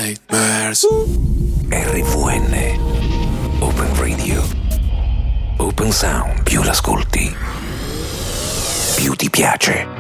nightmares. RVN Open Radio. Open Sound. Più l'ascolti, più ti piace.